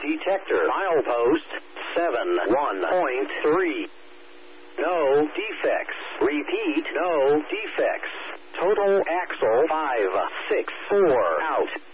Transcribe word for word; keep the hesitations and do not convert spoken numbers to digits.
detector. Milepost seven one point three. No defects. Repeat, no defects. Total axle five six four out.